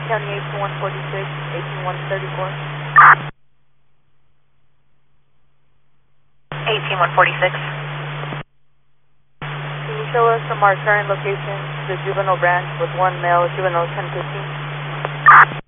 County 18146, 18134. 18146. Can you show us from our current location the juvenile branch with one male juvenile 1015?